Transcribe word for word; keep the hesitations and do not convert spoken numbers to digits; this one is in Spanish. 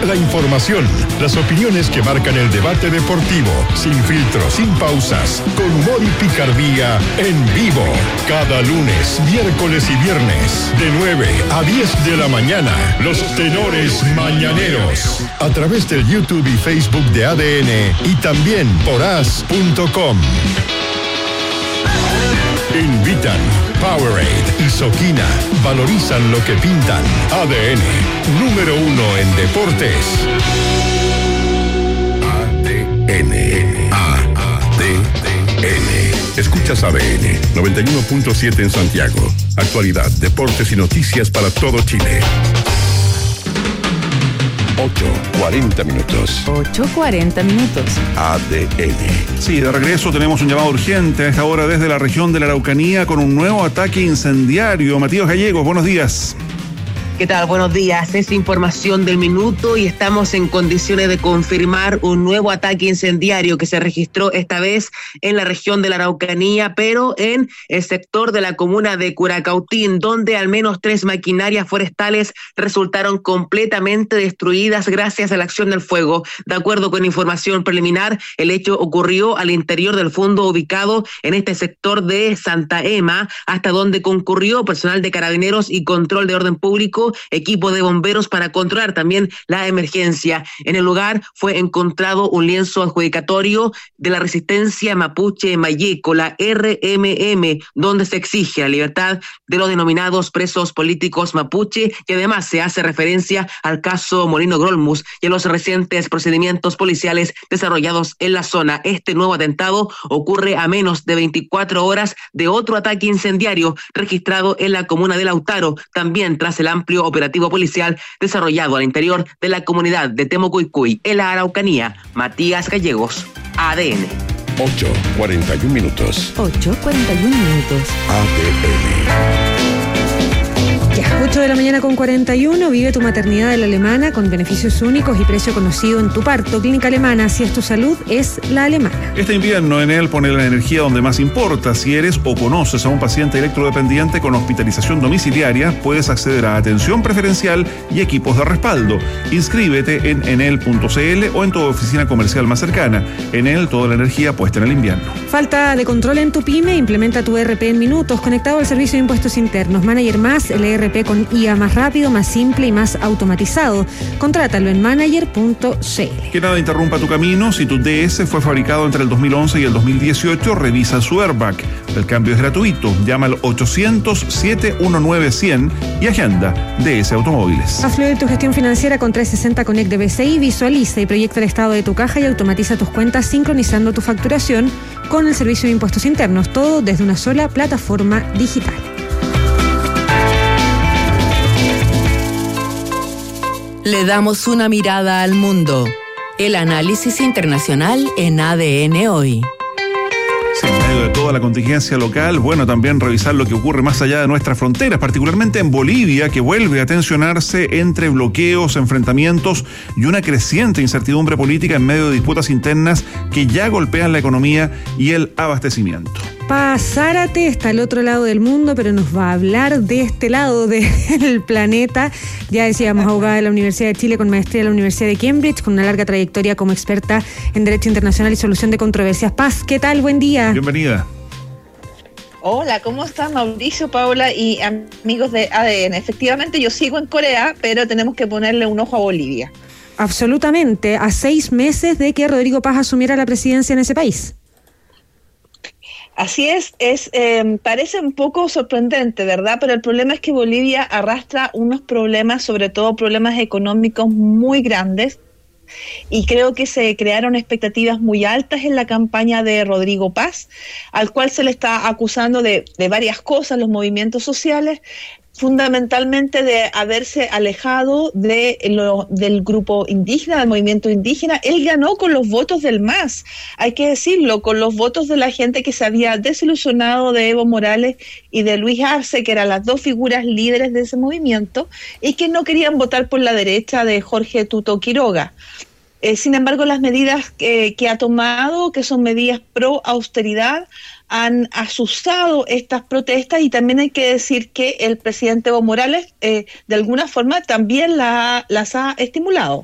La información, las opiniones que marcan el debate deportivo, sin filtros, sin pausas, con humor y picardía, en vivo. Cada lunes, miércoles y viernes, de nueve a diez de la mañana, los tenores mañaneros. A través del YouTube y Facebook de A D N y también por as punto com. Invitan Powerade y Soquina. Valorizan lo que pintan. A D N, número uno en deportes. A D N. A D N. Escuchas A D N noventa y uno punto siete en Santiago. Actualidad, deportes y noticias para todo Chile. ocho cuarenta minutos. ocho cuarenta minutos. A D N. Sí, de regreso tenemos un llamado urgente a esta hora desde la región de la Araucanía con un nuevo ataque incendiario. Matías Gallegos, buenos días. ¿Qué tal? Buenos días. Es información del minuto y estamos en condiciones de confirmar un nuevo ataque incendiario que se registró esta vez en la región de la Araucanía, pero en el sector de la comuna de Curacautín, donde al menos tres maquinarias forestales resultaron completamente destruidas gracias a la acción del fuego. De acuerdo con información preliminar, el hecho ocurrió al interior del fondo ubicado en este sector de Santa Ema, hasta donde concurrió personal de carabineros y control de orden público, equipo de bomberos para controlar también la emergencia. En el lugar fue encontrado un lienzo adjudicatorio de la resistencia mapuche Mayeco, la R M M, donde se exige la libertad de los denominados presos políticos mapuche, y además se hace referencia al caso Molino Grolmus y a los recientes procedimientos policiales desarrollados en la zona. Este nuevo atentado ocurre a menos de veinticuatro horas de otro ataque incendiario registrado en la comuna de Lautaro, también tras el amplio operativo policial desarrollado al interior de la comunidad de Temocuycuy, en la Araucanía. Matías Gallegos, A D N. ocho cuarenta y uno minutos. ocho cuarenta y uno minutos. A D N. Ya, ocho de la mañana con cuarenta y uno, vive tu maternidad de la Alemana con beneficios únicos y precio conocido en tu parto. Clínica Alemana, si es tu salud, es la Alemana. Este invierno Enel pone la energía donde más importa. Si eres o conoces a un paciente electrodependiente con hospitalización domiciliaria, puedes acceder a atención preferencial y equipos de respaldo. Inscríbete en enel punto c l o en tu oficina comercial más cercana. Enel, toda la energía puesta en el invierno. Falta de control en tu pyme, implementa tu E R P en minutos, conectado al servicio de impuestos internos. Manager Más, el E R P con I A más rápido, más simple y más automatizado. Contrátalo en manager punto c l. Que nada interrumpa tu camino. Si tu D S fue fabricado entre el dos mil once y el dos mil dieciocho, revisa su airbag. El cambio es gratuito. Llama al ochocientos, setecientos diecinueve, cien y agenda D S Automóviles. Afluye tu gestión financiera con trescientos sesenta Connect de B C I. Visualiza y proyecta el estado de tu caja y automatiza tus cuentas sincronizando tu facturación con el servicio de impuestos internos. Todo desde una sola plataforma digital. Le damos una mirada al mundo. El análisis internacional en A D N Hoy. Sí, en medio de toda la contingencia local, bueno, también revisar lo que ocurre más allá de nuestras fronteras, particularmente en Bolivia, que vuelve a tensionarse entre bloqueos, enfrentamientos y una creciente incertidumbre política en medio de disputas internas que ya golpean la economía y el abastecimiento. Paz Zárate está al otro lado del mundo, pero nos va a hablar de este lado del planeta. Ya decíamos, abogada de la Universidad de Chile con maestría de la Universidad de Cambridge, con una larga trayectoria como experta en Derecho Internacional y Solución de Controversias. Paz, ¿qué tal? Buen día. Bienvenida. Hola, ¿cómo están Mauricio, Paula y amigos de A D N? Efectivamente, yo sigo en Corea, pero tenemos que ponerle un ojo a Bolivia. Absolutamente, a seis meses de que Rodrigo Paz asumiera la presidencia en ese país. Así es, es eh, parece un poco sorprendente, ¿verdad? Pero el problema es que Bolivia arrastra unos problemas, sobre todo problemas económicos muy grandes, y creo que se crearon expectativas muy altas en la campaña de Rodrigo Paz, al cual se le está acusando de, de varias cosas, los movimientos sociales, fundamentalmente de haberse alejado de lo, del grupo indígena, del movimiento indígena. Él ganó con los votos del M A S, hay que decirlo, con los votos de la gente que se había desilusionado de Evo Morales y de Luis Arce, que eran las dos figuras líderes de ese movimiento, y que no querían votar por la derecha de Jorge Tuto Quiroga. Eh, sin embargo, las medidas que, que ha tomado, que son medidas pro austeridad, han asustado estas protestas, y también hay que decir que el presidente Evo Morales eh, de alguna forma también la, las ha estimulado.